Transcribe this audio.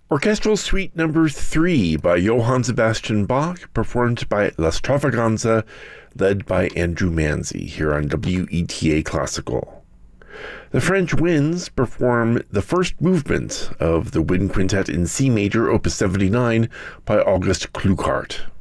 Orchestral Suite Number 3 by Johann Sebastian Bach, performed by La Stravaganza, led by Andrew Manzi, here on WETA Classical. The French Winds perform the first movement of the Wind Quintet in C major, Opus 79, by August Kluckhardt.